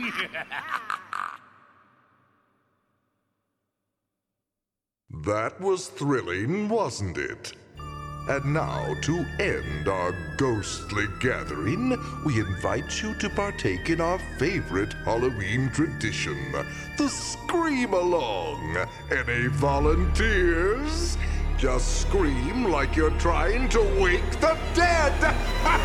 That was thrilling, wasn't it? And now, to end our ghostly gathering, we invite you to partake in our favorite Halloween tradition, the Scream-Along. Any volunteers? Just scream like you're trying to wake the dead!